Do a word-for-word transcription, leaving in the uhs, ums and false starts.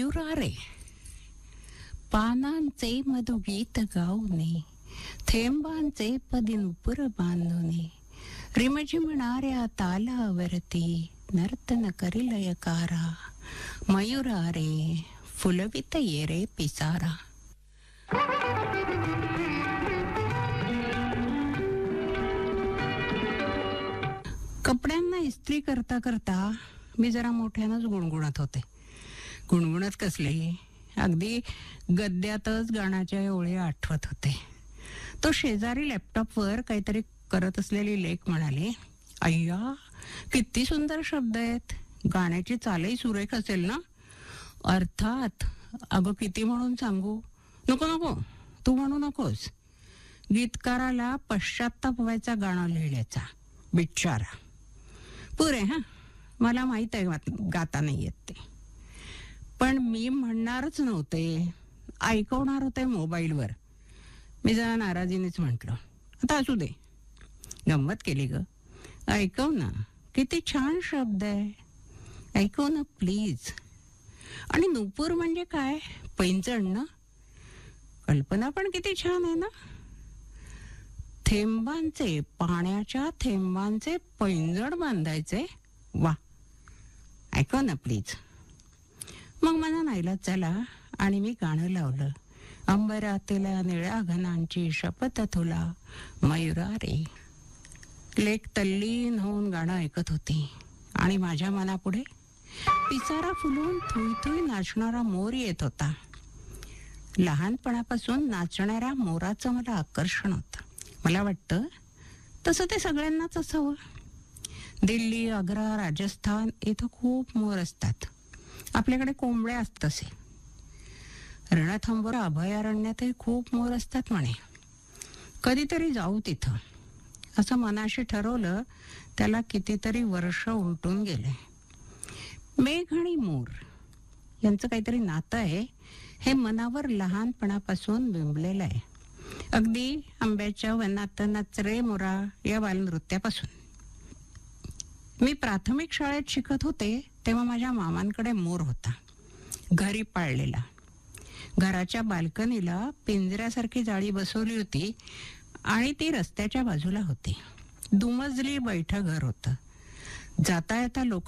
मयुरारे पानांचे मधुगीत गाऊने, थेंबांचे पदी नुपुर बांधुने, रिमझिमणाऱ्या तालावरती नर्तन करी लयकारा, मयुरारे फुलवित ये रे पिसारा. कपड्यांना इस्त्री करता करता मी जरा मोठ्यानंच गुणगुणत होते. गुणगुणत कसले, अगदी गद्यातच गाण्याच्या ओळी आठवत होते. तो शेजारी लॅपटॉपवर काहीतरी करत असलेली लेक म्हणाली, अय्या किती सुंदर शब्द आहेत, गाण्याची चालही सुरेख असेल ना. अर्थात. अगं किती म्हणून सांगू. नको नको तू म्हणू नकोस. गीतकाराला पश्चात्ताप व्हायचा गाणं लिहिण्याचा बिचारा. पुरे हा, मला माहित आहे गाता नाही येत ते, पण मी म्हणणारच नव्हते, ऐकवणार होते मोबाईलवर. मी जरा नाराजीनेच म्हटलं, आता असू दे, गंमत केली ग, ऐकव ना, किती छान शब्द आहे, ऐकव ना प्लीज. आणि नुपूर म्हणजे काय, पैंजण ना. कल्पना पण किती छान आहे ना. थेंबांचे, पाण्याच्या थेंबांचे पैंजण बांधायचे, वा, ऐकव ना प्लीज. मग मला नाईलाज झाला आणि मी गाणं लावलं. अंबरातल्या निळ्या घनांची शपथ तुला मयुरा रे. लेक तल्लीन होऊन गाणं ऐकत होती आणि माझ्या मनापुढे पिसारा फुलून थुई थुई नाचणारा मोर येत होता. लहानपणापासून नाचणाऱ्या मोराचं मला आकर्षण होतं. मला वाटतं तसं ते सगळ्यांनाच असावं. दिल्ली, आग्रा, राजस्थान इथं खूप मोर असतात. आपल्याकडे कोंबड्या असतात तसे. रणथंबोरा अभयारण्यातही खूप मोर असतात म्हणे. कधीतरी जाऊ तिथं असं मनाशी ठरवलं, त्याला कितीतरी वर्ष उलटून गेले. मेघ आणि मोर यांचं काहीतरी नातं आहे, हे मनावर लहानपणापासून बिंबलेलं आहे. अगदी आंब्याच्या वनात नाच रे मोरा या बालनृत्यापासून. मी प्राथमिक शाळेत शिकत होते तेव्हा माझ्या मामांकडे मोर होता, घरी पाळलेला. घराच्या बाल्कनीला पिंजऱ्यासारखी जाळी बसवली होती आणि ती रस्त्याच्या बाजूला होती. दुमजली बैठं घर होतं. जाता येता लोक